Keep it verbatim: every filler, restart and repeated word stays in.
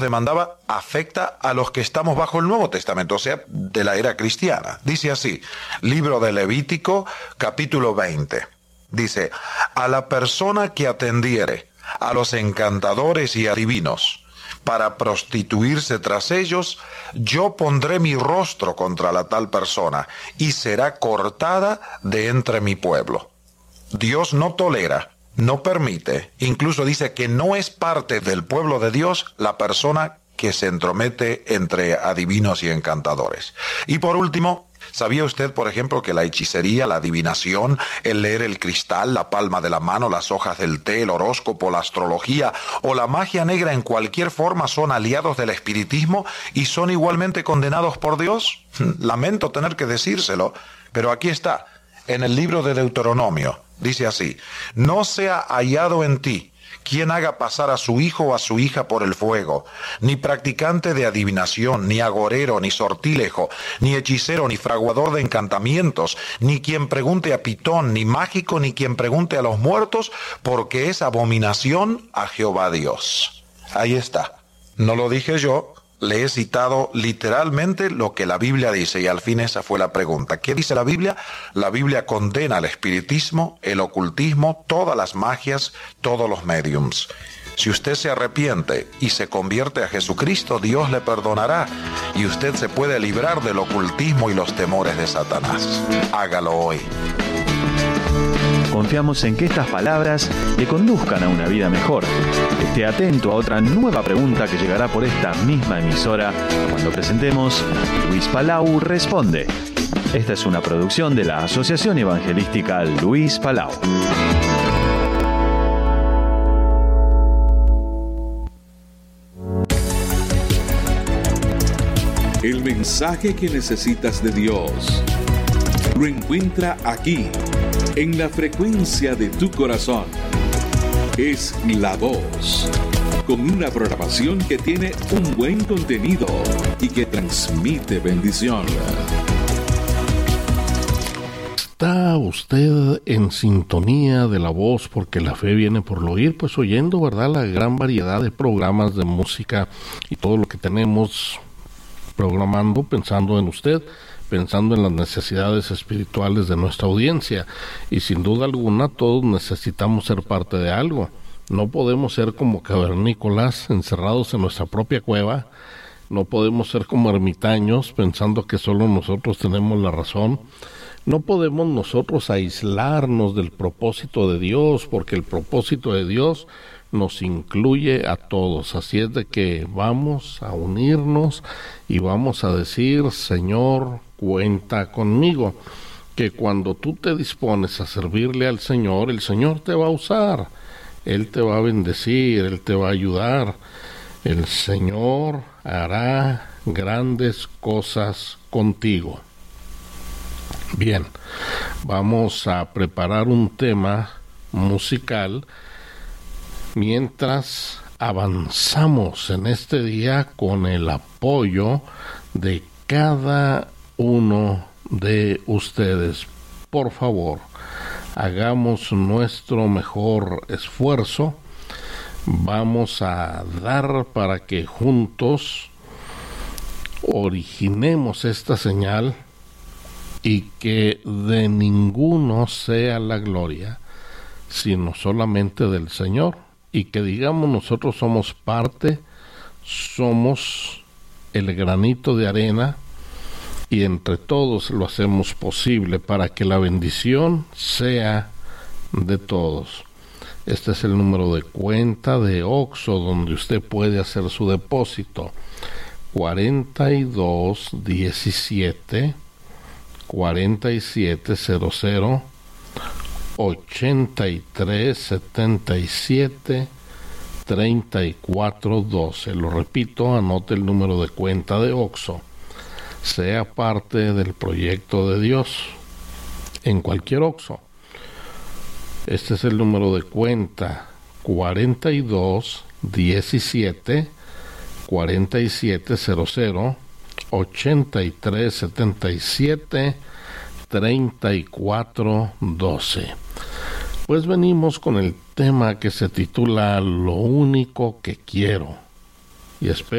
demandaba afecta a los que estamos bajo el Nuevo Testamento, o sea, de la era cristiana. Dice así, libro de Levítico, capítulo veinte. Dice, a la persona que atendiere a los encantadores y adivinos para prostituirse tras ellos, yo pondré mi rostro contra la tal persona y será cortada de entre mi pueblo. Dios no tolera, no permite, incluso dice que no es parte del pueblo de Dios la persona que se entromete entre adivinos y encantadores. Y por último, ¿sabía usted, por ejemplo, que la hechicería, la adivinación, el leer el cristal, la palma de la mano, las hojas del té, el horóscopo, la astrología o la magia negra en cualquier forma son aliados del espiritismo y son igualmente condenados por Dios? Lamento tener que decírselo, pero aquí está, en el libro de Deuteronomio. Dice así, no sea hallado en ti quien haga pasar a su hijo o a su hija por el fuego, ni practicante de adivinación, ni agorero, ni sortílejo, ni hechicero, ni fraguador de encantamientos, ni quien pregunte a Pitón, ni mágico, ni quien pregunte a los muertos, porque es abominación a Jehová Dios. Ahí está. No lo dije yo. Le he citado literalmente lo que la Biblia dice y al fin esa fue la pregunta. ¿Qué dice la Biblia? La Biblia condena el espiritismo, el ocultismo, todas las magias, todos los médiums. Si usted se arrepiente y se convierte a Jesucristo, Dios le perdonará y usted se puede librar del ocultismo y los temores de Satanás. Hágalo hoy. Confiamos en que estas palabras le conduzcan a una vida mejor. Esté atento a otra nueva pregunta que llegará por esta misma emisora cuando presentemos Luis Palau Responde. Esta es una producción de la Asociación Evangelística Luis Palau. El mensaje que necesitas de Dios lo encuentra aquí, en la frecuencia de tu corazón. Es La Voz, con una programación que tiene un buen contenido y que transmite bendición. ¿Está usted en sintonía de La Voz porque la fe viene por lo oír? Pues oyendo, ¿verdad?, la gran variedad de programas de música y todo lo que tenemos programando, pensando en usted, pensando en las necesidades espirituales de nuestra audiencia. Y sin duda alguna todos necesitamos ser parte de algo. No podemos ser como cavernícolas encerrados en nuestra propia cueva. No podemos ser como ermitaños pensando que solo nosotros tenemos la razón. No podemos nosotros aislarnos del propósito de Dios, porque el propósito de Dios nos incluye a todos. Así es de que vamos a unirnos y vamos a decir, Señor, cuenta conmigo. Que cuando tú te dispones a servirle al Señor, el Señor te va a usar, Él te va a bendecir, Él te va a ayudar. El Señor hará grandes cosas contigo. Bien, vamos a preparar un tema musical mientras avanzamos en este día con el apoyo de cada uno de ustedes. Por favor, hagamos nuestro mejor esfuerzo. Vamos a dar para que juntos originemos esta señal y que de ninguno sea la gloria, sino solamente del Señor. Y que digamos, nosotros somos parte, somos el granito de arena, y entre todos lo hacemos posible para que la bendición sea de todos. Este es el número de cuenta de Oxxo donde usted puede hacer su depósito: cuarenta y dos diecisiete cuarenta y siete cero cero ochenta y tres setenta y siete treinta y cuatro doce. Lo repito, anote el número de cuenta de Oxxo. Sea parte del proyecto de Dios en cualquier Oxxo. Este es el número de cuenta: cuarenta y dos diecisiete cuarenta y siete cero cero ochenta y tres setenta y siete treinta y cuatro doce. Pues venimos con el tema que se titula Lo único que quiero. y espero